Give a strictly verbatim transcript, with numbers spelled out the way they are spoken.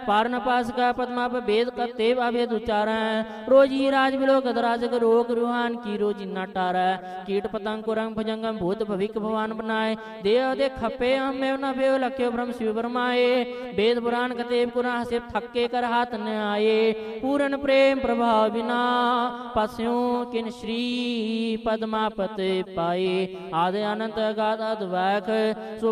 पारन पास का पद्माप वेद कते अभेद उच्चारै रोजी राज बिलो गदराजग रोग रुहान की रोजी न टारै कीट पतंग कुरंग भुजंगम भूत भविक भगवान बनाए देव दे खपे हमें न बेव लख्यो ब्रह्म शिव ब्रह्माए वेद पुराण कतेब कुरा हसे थके कर हाथ न आए पूरन प्रेम प्रभाव बिना पस्यों किन श्री पद्मापत पाए आदि अनंत गाद अद्वैक